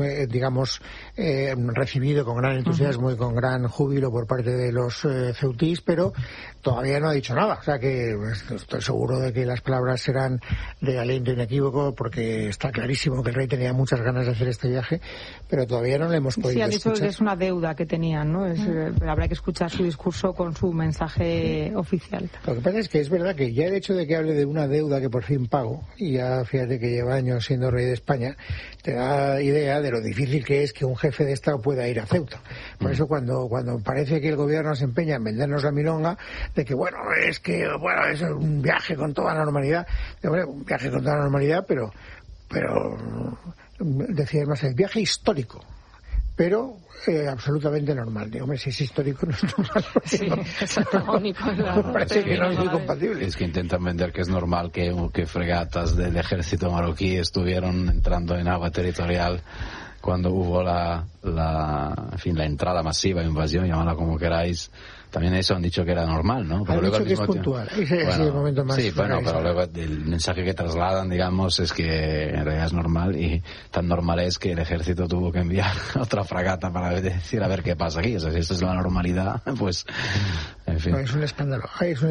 digamos, recibido con gran entusiasmo y con gran júbilo por parte de los ceutís, pero todavía no ha dicho nada. O sea que estoy seguro de que las palabras serán de aliento inequívoco, porque está clarísimo que el rey tenía muchas ganas de hacer este viaje, pero todavía no le hemos podido escuchar. Sí, ha dicho que es una deuda que tenían, ¿no? Habrá que escuchar su discurso con su mensaje oficial. Lo que pasa es que es verdad que ya el hecho de que hable de una deuda que por fin pago, y ya fíjate que lleva años siendo rey de España, te da idea de lo difícil que es que un jefe de Estado pueda ir a Ceuta. Por eso cuando parece que el gobierno se empeña en vendernos la milonga de que es un viaje con toda normalidad, un viaje con toda normalidad, pero decía más, el viaje histórico, pero absolutamente normal. Digo, si es histórico no es normal. Sí, es antagónico. Parece que no es muy compatible. Es que intentan vender que es normal que fregatas del ejército marroquí estuvieron entrando en agua territorial cuando hubo la entrada masiva, invasión, llamadla como queráis. También eso han dicho que era normal, ¿no? Pero luego dicho que es puntual. Ese es el momento más. Sí, pero luego el mensaje que trasladan, digamos, es que en realidad es normal, y tan normal es que el ejército tuvo que enviar otra fragata para decir a ver qué pasa aquí. O sea, si esto es la normalidad, pues, en fin. Es un escándalo.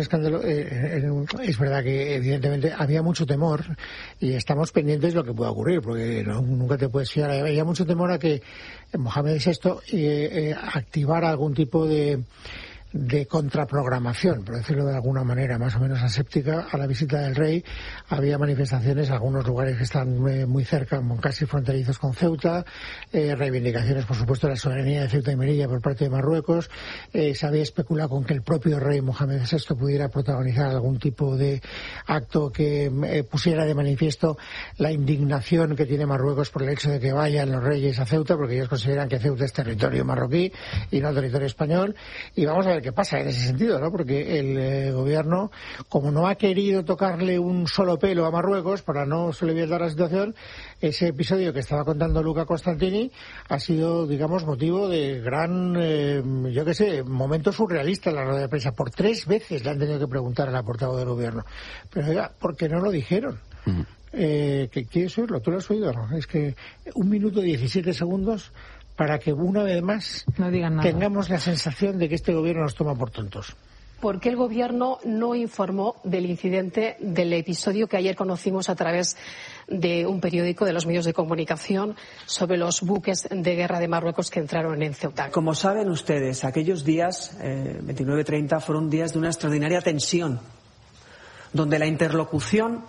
Es verdad que evidentemente había mucho temor, y estamos pendientes de lo que pueda ocurrir, porque nunca te puedes fiar. Había mucho temor a que Mohamed VI activara algún tipo de contraprogramación, por decirlo de alguna manera más o menos aséptica, a la visita del rey. Había manifestaciones en algunos lugares que están muy cerca, casi fronterizos con Ceuta, reivindicaciones, por supuesto, de la soberanía de Ceuta y Melilla por parte de Marruecos. Se había especulado con que el propio rey Mohamed VI pudiera protagonizar algún tipo de acto que pusiera de manifiesto la indignación que tiene Marruecos por el hecho de que vayan los reyes a Ceuta, porque ellos consideran que Ceuta es territorio marroquí y no territorio español. Y vamos a ver qué pasa en ese sentido, ¿no? Porque el gobierno, como no ha querido tocarle un solo pelo a Marruecos para no soliviantar la situación, ese episodio que estaba contando Luca Costantini ha sido, digamos, motivo de gran, momento surrealista en la rueda de prensa. Por 3 veces le han tenido que preguntar a la portavoz del gobierno. Pero oiga, ¿por qué no lo dijeron? ¿Que quieres oírlo? ¿Tú lo has oído, no? Es que 1 minuto 17 segundos para que una vez más no digan nada. Tengamos la sensación de que este gobierno nos toma por tontos. ¿Por qué el gobierno no informó del incidente, del episodio que ayer conocimos a través de un periódico, de los medios de comunicación, sobre los buques de guerra de Marruecos que entraron en Ceuta? Como saben ustedes, aquellos días, 29-30, fueron días de una extraordinaria tensión, donde la interlocución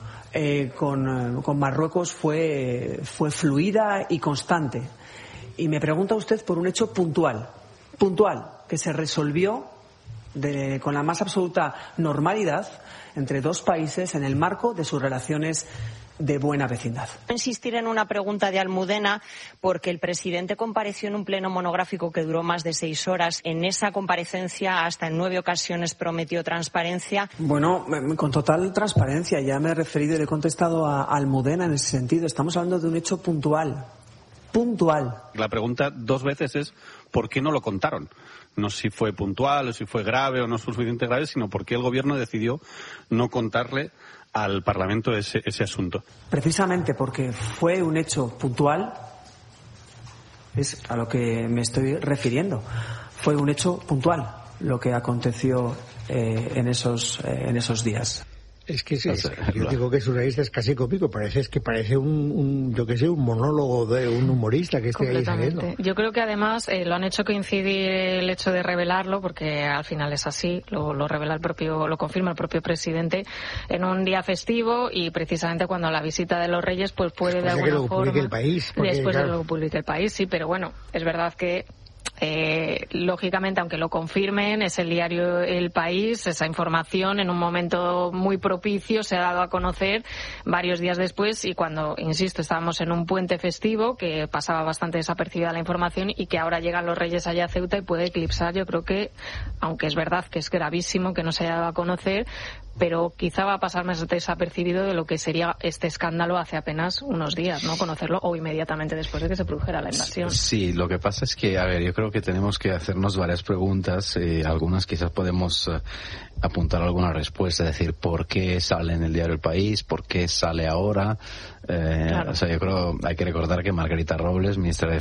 con Marruecos fue fluida y constante. Y me pregunta usted por un hecho puntual, que se resolvió con la más absoluta normalidad entre 2 países en el marco de sus relaciones de buena vecindad. Insistir en una pregunta de Almudena, porque el presidente compareció en un pleno monográfico que duró más de 6 horas. En esa comparecencia, hasta en 9 ocasiones prometió transparencia. Bueno, con total transparencia. Ya me he referido y le he contestado a Almudena en ese sentido. Estamos hablando de un hecho puntual. La pregunta 2 veces es ¿por qué no lo contaron? No si fue puntual o si fue grave o no suficientemente grave, sino por qué el gobierno decidió no contarle al Parlamento ese asunto. Precisamente porque fue un hecho puntual, es a lo que me estoy refiriendo. Fue un hecho puntual lo que aconteció en esos días. Es que yo digo que surrealista es casi cómico, parece un monólogo de un humorista que esté ahí saliendo. Yo creo que además lo han hecho coincidir el hecho de revelarlo, porque al final es así, lo revela lo confirma el propio presidente, en un día festivo, y precisamente cuando la visita de los reyes pues puede de alguna forma el país, después de que lo publique el país, sí, pero bueno, es verdad que lógicamente, aunque lo confirmen, es el diario El País, esa información en un momento muy propicio se ha dado a conocer varios días después, y cuando, insisto, estábamos en un puente festivo que pasaba bastante desapercibida la información, y que ahora llegan los reyes allá a Ceuta y puede eclipsar, yo creo que, aunque es verdad que es gravísimo que no se haya dado a conocer, pero quizá va a pasar más desapercibido de lo que sería este escándalo hace apenas unos días, ¿no? Conocerlo o inmediatamente después de que se produjera la invasión. Sí, lo que pasa es que, yo creo creo que tenemos que hacernos varias preguntas y algunas quizás podemos apuntar alguna respuesta, es decir, ¿por qué sale en el diario El País? ¿Por qué sale ahora? Claro. O sea, yo creo hay que recordar que Margarita Robles, ministra de